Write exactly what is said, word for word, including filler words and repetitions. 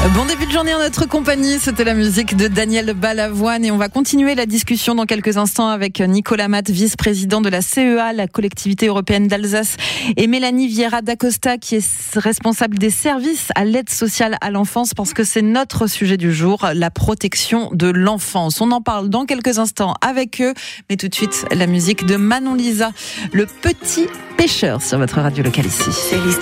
Bon début de journée en notre compagnie, c'était la musique de Daniel Balavoine et on va continuer la discussion dans quelques instants avec Nicolas Matt, vice-président de la C E A, la collectivité européenne d'Alsace, et Mélanie Vieira d'Acosta qui est responsable des services à l'aide sociale à l'enfance parce que c'est notre sujet du jour, la protection de l'enfance. On en parle dans quelques instants avec eux, mais tout de suite la musique de Manon Lisa, le petit pêcheur sur votre radio locale ici.